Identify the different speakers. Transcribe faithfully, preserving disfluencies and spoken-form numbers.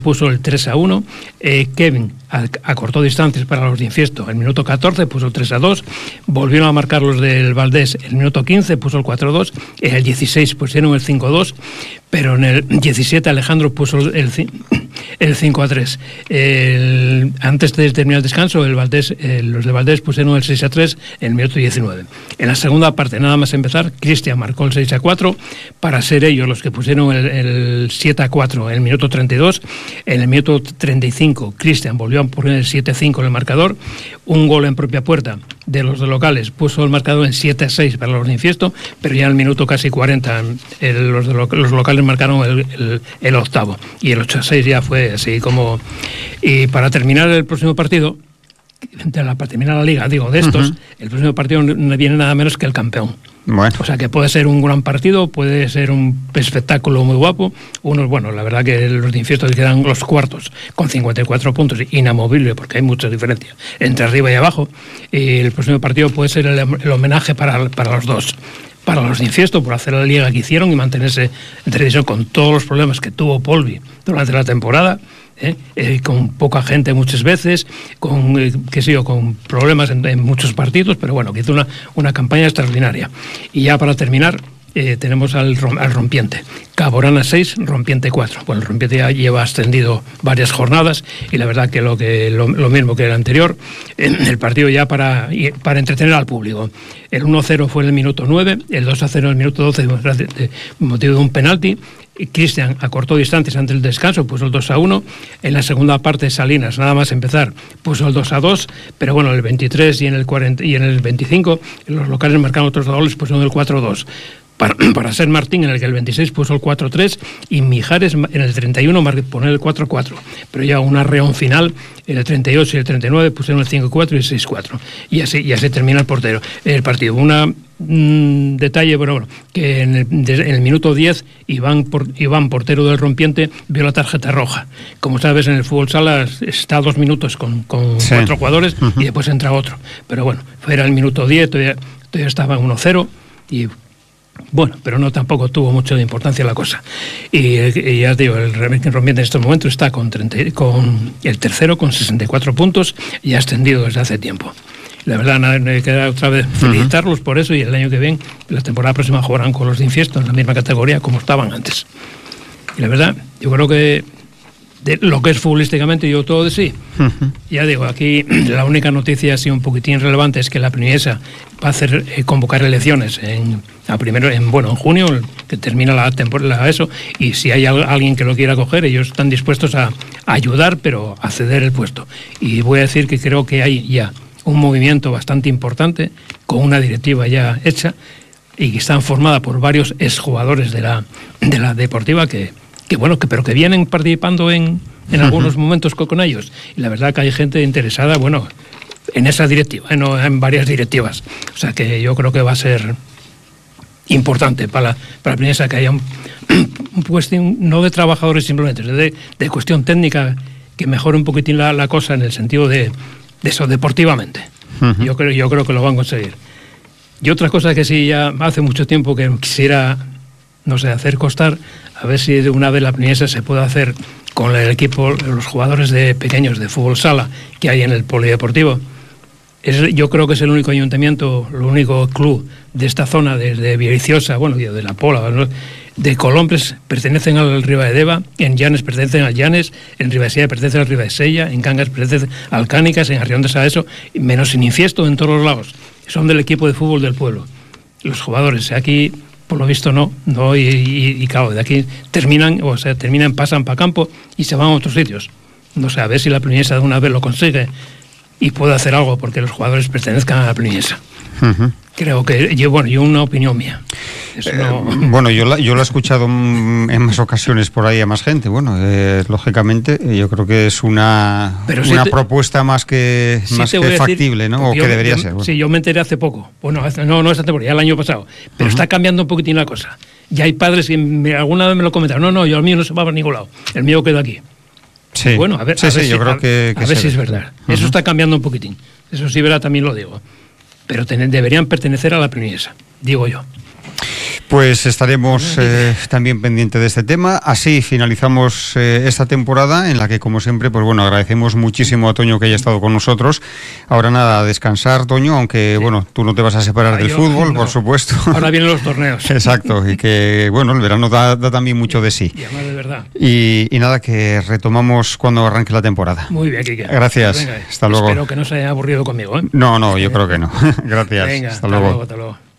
Speaker 1: puso el tres a uno, eh, Kevin acortó distancias para los de Infiesto, el minuto catorce puso el tres a dos, volvieron a marcar los del Valdés, el minuto quince puso el cuatro a dos, en el dieciséis pusieron el cinco a dos, pero en el diecisiete Alejandro puso el, el cinco a tres. El, antes de terminar el descanso, el Valdés, eh, los de Valdés pusieron el seis a tres en el minuto diecinueve. En la segunda parte, nada más empezar, Cristian marcó el seis a cuatro, para ser ellos los que pusieron el, el siete a cuatro en el minuto treinta y dos. En el minuto treinta y cinco, Cristian volvió a poner el siete a cinco en el marcador. Un gol en propia puerta de los de locales puso el marcador en siete a seis para los de Infiesto, pero ya en el minuto casi cuarenta el, los, de lo, los locales marcaron el, el, el octavo, y el ocho a seis ya fue así como... Y para terminar el próximo partido, de la, para terminar la liga, digo, de estos, uh-huh. el próximo partido no viene nada menos que el campeón. Bueno. O sea que puede ser un gran partido, puede ser un espectáculo muy guapo. Unos, bueno, la verdad que los de Infiesto quedan los cuartos con cincuenta y cuatro puntos, inamovible, porque hay mucha diferencia entre arriba y abajo. Y el próximo partido puede ser el, el homenaje para, para los dos. Para los de Infiesto, por hacer la liga que hicieron y mantenerse en televisión con todos los problemas que tuvo Polvi durante la temporada. ¿Eh? Eh, con poca gente muchas veces, con eh, qué sé yo, con problemas en, en muchos partidos, pero bueno, que hizo una, una campaña extraordinaria. Y ya para terminar, eh, tenemos al, al Rompiente. Caborana seis, Rompiente cuatro. Bueno, el Rompiente ya lleva ascendido varias jornadas y la verdad que lo, que, lo, lo mismo que el anterior, eh, el partido ya para, para entretener al público. El uno a cero fue en el minuto nueve, el dos a cero en el minuto doce, motivo de un penalti. Cristian acortó distancias ante el descanso, puso el dos a uno. En la segunda parte, Salinas, nada más empezar, puso el dos a dos, pero bueno, el veintitrés y en el, cuarenta, y en el veinticinco, los locales marcaron otros goles, pusieron el cuatro a dos. Para, para ser Martín, en el que el veintiséis puso el cuatro a tres, y Mijares en el treinta y uno poner el cuatro a cuatro. Pero ya un arreón final, en el treinta y ocho y el treinta y nueve pusieron el cinco a cuatro y el seis a cuatro. Y así, y así termina el portero, el partido. Una un detalle, bueno, bueno, que en el, en el minuto diez, Iván, por, Iván, portero del Rompiente, vio la tarjeta roja. Como sabes, en el fútbol sala está dos minutos con, con sí. cuatro jugadores uh-huh. y después entra otro. Pero bueno, era el minuto diez, todavía, todavía estaba uno cero y... Bueno, pero no tampoco tuvo mucha importancia la cosa. Y, y ya digo, el Rompiente en estos momentos está con, treinta, con el tercero con sesenta y cuatro puntos y ha ascendido desde hace tiempo. La verdad, nada, me queda otra vez felicitarlos uh-huh. por eso, y el año que viene, la temporada próxima, jugarán con los de Infiesto en la misma categoría como estaban antes. Y la verdad, yo creo que de lo que es futbolísticamente, yo todo de sí. Uh-huh. Ya digo, aquí la única noticia así un poquitín relevante es que la Priniesa va a hacer eh, convocar elecciones en a primero en bueno en junio, que termina la temporada eso, y si hay al, alguien que lo quiera coger, ellos están dispuestos a, a ayudar, pero a ceder el puesto. Y voy a decir que creo que hay ya un movimiento bastante importante con una directiva ya hecha y que están formada por varios exjugadores de la de la deportiva que que bueno, que pero que vienen participando en, en uh-huh. algunos momentos con, con ellos. Y la verdad que hay gente interesada, bueno, en esa directiva, en, en varias directivas. O sea que yo creo que va a ser importante para la, para la Priniesa que haya un, un cuestión, no de trabajadores simplemente, de, de cuestión técnica, que mejore un poquitín la, la cosa en el sentido de, de eso, deportivamente. Uh-huh. Yo creo, yo creo que lo van a conseguir. Y otra cosa que sí, ya hace mucho tiempo que quisiera, no sé, hacer costar, a ver si de una vez la Priniesa se puede hacer con el equipo, los jugadores de pequeños de fútbol sala que hay en el polideportivo. Es, yo creo que es el único ayuntamiento, el único club de esta zona, desde Villaviciosa, bueno, de La Pola, ¿no? De Colombres pertenecen al Ribadeneyra, en Llanes pertenecen al Llanes, en Ribadesella pertenecen al Ribadesella, en Cangas pertenecen al Cánicas, en Arrión de Saeso, menos en Infiesto, en todos los lados. Son del equipo de fútbol del pueblo. Los jugadores aquí, por lo visto, no, no y, y, y claro, de aquí terminan, o sea, terminan, pasan para campo y se van a otros sitios. No sé, a ver si la Priniesa de una vez lo consigue y puede hacer algo porque los jugadores pertenezcan a la Priniesa. Uh-huh. Creo que, yo, bueno, yo una opinión mía. Eso no...
Speaker 2: eh, bueno, yo la, yo lo he escuchado en más ocasiones por ahí a más gente. Bueno, eh, lógicamente, yo creo que es una, una te... propuesta más que, sí más que factible, decir, ¿no? O yo, que debería
Speaker 1: yo,
Speaker 2: ser. Bueno.
Speaker 1: Sí, yo me enteré hace poco. Bueno, no, no esta temporada, ya el año pasado. Pero uh-huh. está cambiando un poquitín la cosa. Ya hay padres que me, alguna vez me lo comentaron. No, no, yo el mío no se va a ningún lado. El mío queda aquí.
Speaker 2: Sí.
Speaker 1: Bueno, a ver,
Speaker 2: sí,
Speaker 1: a ver,
Speaker 2: sí,
Speaker 1: si,
Speaker 2: yo creo
Speaker 1: a,
Speaker 2: que, que
Speaker 1: a ver si es verdad. Uh-huh. Eso está cambiando un poquitín. Eso sí, verdad, también lo digo. Pero ten, deberían pertenecer a la Priniesa, digo yo.
Speaker 2: Pues estaremos eh, también pendientes de este tema. Así finalizamos eh, esta temporada en la que, como siempre, pues bueno, agradecemos muchísimo a Toño que haya estado con nosotros. Ahora nada, a descansar, Toño, aunque sí. bueno, tú no te vas a separar Ay, del fútbol, no. por supuesto.
Speaker 1: Ahora vienen los torneos.
Speaker 2: Exacto, y que bueno, el verano da, da también mucho de sí.
Speaker 1: Y además de verdad.
Speaker 2: Y, y nada, que retomamos cuando arranque la temporada.
Speaker 1: Muy bien, Quique.
Speaker 2: Gracias. Pues venga, hasta luego.
Speaker 1: Espero que no se haya aburrido conmigo, ¿eh?
Speaker 2: No, no, yo creo que no. Gracias.
Speaker 1: Venga,
Speaker 2: hasta,
Speaker 1: hasta
Speaker 2: luego.
Speaker 1: luego, hasta luego.